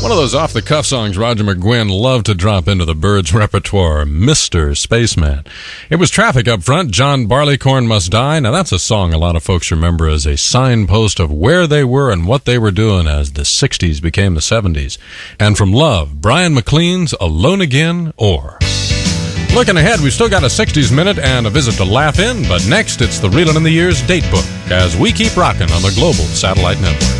One of those off-the-cuff songs Roger McGuinn loved to drop into the Byrds' repertoire, Mr. Spaceman. It was Traffic up front, John Barleycorn Must Die. Now that's a song a lot of folks remember as a signpost of where they were and what they were doing as the 60s became the 70s. And from Love, Brian McLean's Alone Again, or... Looking ahead, we've still got a 60s minute and a visit to Laugh In, but next it's the Reelin' in the Years date book as we keep rocking on the Global Satellite Network.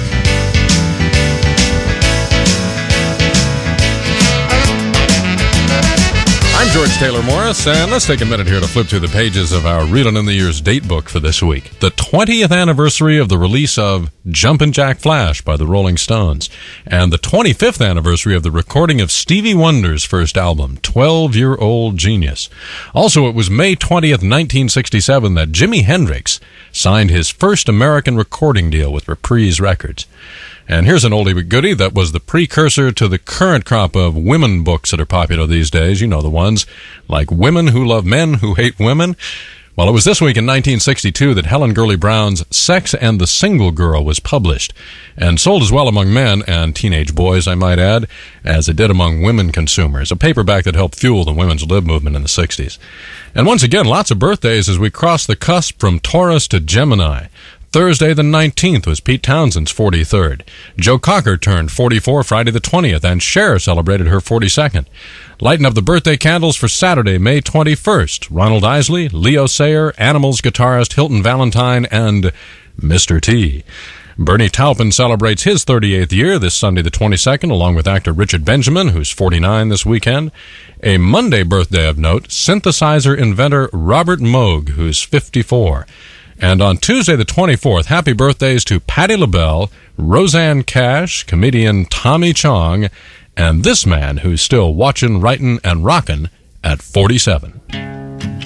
I'm George Taylor Morris, and let's take a minute here to flip through the pages of our Reelin' in the Years date book for this week. The 20th anniversary of the release of Jumpin' Jack Flash by the Rolling Stones, and the 25th anniversary of the recording of Stevie Wonder's first album, 12-Year-Old Genius. Also, it was May 20th, 1967 that Jimi Hendrix signed his first American recording deal with Reprise Records. And here's an oldie but goodie that was the precursor to the current crop of women books that are popular these days. You know, the ones like Women Who Love Men Who Hate Women. Well, it was this week in 1962 that Helen Gurley Brown's Sex and the Single Girl was published, and sold as well among men and teenage boys, I might add, as it did among women consumers, a paperback that helped fuel the women's lib movement in the 60s. And once again, lots of birthdays as we cross the cusp from Taurus to Gemini. Thursday the 19th was Pete Townshend's 43rd. Joe Cocker turned 44 Friday the 20th, and Cher celebrated her 42nd. Lighten up the birthday candles for Saturday, May 21st. Ronald Isley, Leo Sayer, Animals guitarist Hilton Valentine, and Mr. T. Bernie Taupin celebrates his 38th year this Sunday the 22nd, along with actor Richard Benjamin, who's 49 this weekend. A Monday birthday of note, synthesizer inventor Robert Moog, who's 54. And on Tuesday the 24th, happy birthdays to Patti LaBelle, Roseanne Cash, comedian Tommy Chong, and this man who's still watching, writing, and rocking at 47.